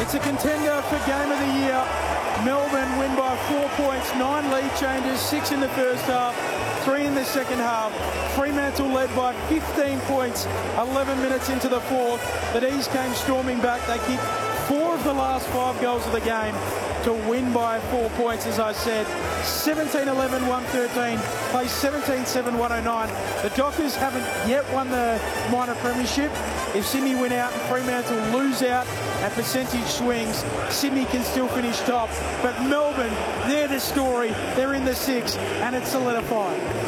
It's a contender for Game of the Year. Melbourne win by 4 points, 9 lead changes, 6 in the first half, 3 in the second half. Fremantle led by 15 points, 11 minutes into the fourth. But East came storming back. They kicked 4 of the last 5 goals of the game to win by 4 points, as I said. 17-11, 113, play 17-7, 109. The Dockers haven't yet won the minor premiership. If Sydney win out and Fremantle lose out and percentage swings, Sydney can still finish top. But Melbourne, they're the story. They're in the 6 and it's solidified.